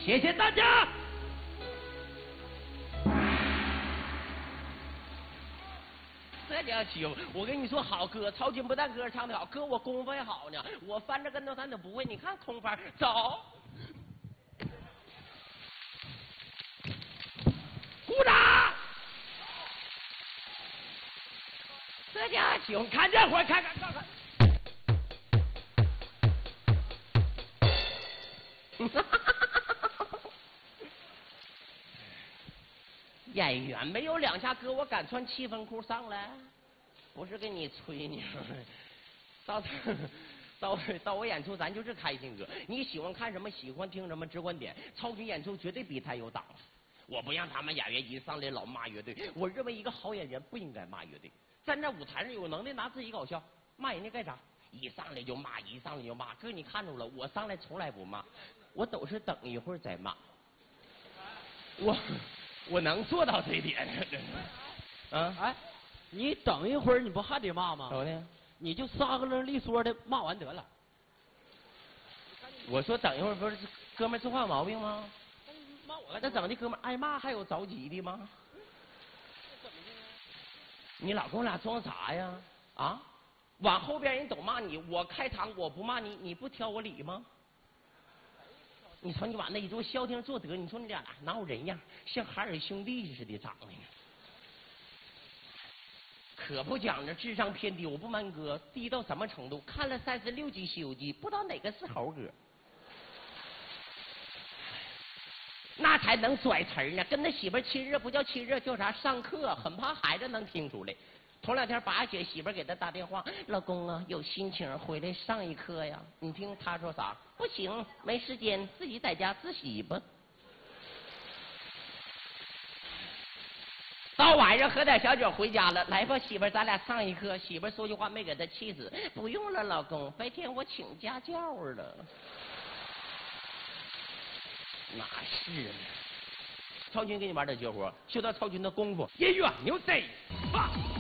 谢谢大家。这叫行！我跟你说，好哥，曹军不但歌唱得好，哥我功夫也好呢。我翻着跟头咱都不会，你看空翻，走，鼓掌。这叫行！看这会儿，看。演员没有两下歌，我敢穿7分裤上来，不是跟你吹呢。到我演出，咱就是开心歌。你喜欢看什么，喜欢听什么，直观点。超群演出绝对比他有档次。我不让他们演员一上来老骂乐队。我认为一个好演员不应该骂乐队，站在舞台上有能耐拿自己搞笑，骂人家干啥？一上来就骂，一上来就骂。哥，你看着了，我上来从来不骂，我都是等一会儿再骂。我能做到这一点，真的。啊， 哎，你等一会儿，你不还得骂吗？ 怎么的？ 你就撒个楞利索的骂完得了。 我说等一会儿，不是哥们儿说话有毛病吗？ 骂我那怎么的，哥们儿挨骂还有着急的吗？你老跟我俩装啥呀？啊，往后边人都骂你，我开场我不骂你，你不挑我理吗？你瞅你往那一坐，消停坐得，你说你俩哪有人样？像海尔兄弟似的长得呢。可不讲这智商偏低，我不瞒哥，低到什么程度？看了36集《西游记》，不知道哪个是猴哥，那才能拽词儿呢。跟他媳妇亲热不叫亲热，叫啥？上课，很怕孩子能听出来。头2天8雪媳妇给他打电话，老公啊，有心情回来上一课呀？你听他说啥？不行，没时间，自己在家自习吧。到晚上喝点小酒回家了，来吧媳妇，咱俩上一课。媳妇说句话没给他气死，不用了，老公，白天我请家教了。哪是呢？超群给你玩点绝活，就到超群的功夫，音乐牛仔，